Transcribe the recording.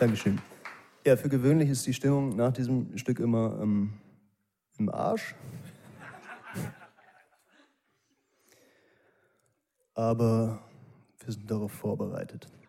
Dankeschön. Ja, für gewöhnlich ist die Stimmung nach diesem Stück immer im Arsch. Aber wir sind darauf vorbereitet.